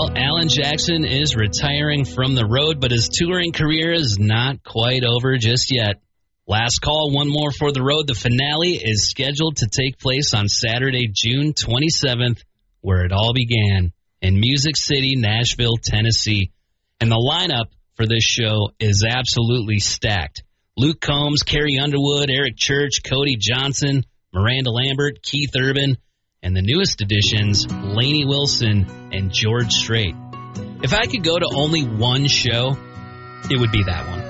Well, Alan Jackson is retiring from the road, but his touring career is not quite over just yet. Last call, one more for the road. The finale is scheduled to take place on Saturday, June 27th, where it all began, in Music City, Nashville, Tennessee. And the lineup for this show is absolutely stacked. Luke Combs, Carrie Underwood, Eric Church, Cody Johnson, Miranda Lambert, Keith Urban, and the newest additions, Lainey Wilson and George Strait. If I could go to only one show, it would be that one.